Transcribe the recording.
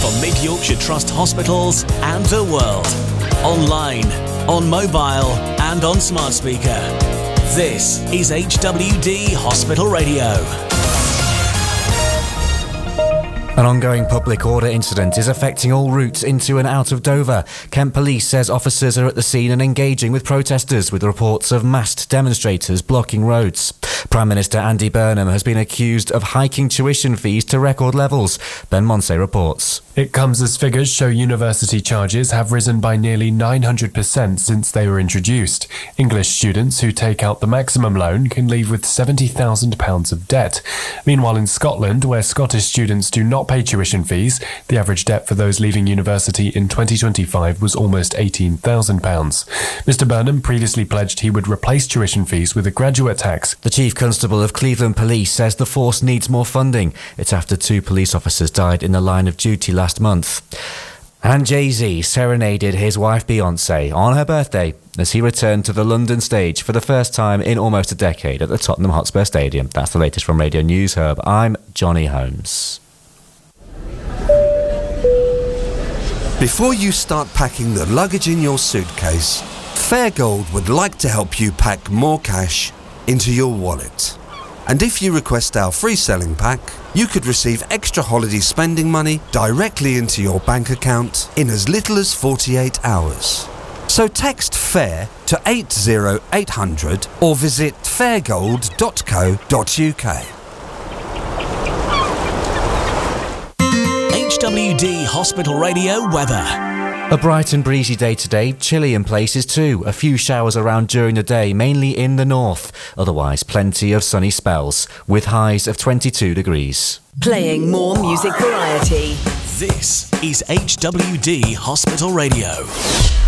from Mid Yorkshire Trust hospitals and the world. Online, on mobile and on smart speaker. This is HWD Hospital Radio. An ongoing public order incident is affecting all routes into and out of Dover. Kent Police says officers are at the scene and engaging with protesters, with reports of masked demonstrators blocking roads. Prime Minister Andy Burnham has been accused of hiking tuition fees to record levels. Ben Monsey reports. It comes as figures show university charges have risen by nearly 900% since they were introduced. English students who take out the maximum loan can leave with £70,000 of debt. Meanwhile, in Scotland, where Scottish students do not pay tuition fees, the average debt for those leaving university in 2025 was almost £18,000. Mr Burnham previously pledged he would replace tuition fees with a graduate tax. The Chief Constable of Cleveland Police says the force needs more funding. It's after 2 police officers died in the line of duty last month. And Jay-Z serenaded his wife Beyoncé on her birthday as he returned to the London stage for the first time in almost a decade at the Tottenham Hotspur Stadium. That's the latest from Radio News Hub. I'm Johnny Holmes. Before you start packing the luggage in your suitcase, Fairgold would like to help you pack more cash into your wallet. And if you request our free selling pack, you could receive extra holiday spending money directly into your bank account in as little as 48 hours. So text FAIR to 80800 or visit fairgold.co.uk. HWD Hospital Radio weather. A bright and breezy day today, chilly in places too. A few showers around during the day, mainly in the north. Otherwise, plenty of sunny spells, with highs of 22 degrees. Playing more music variety. This is HWD Hospital Radio.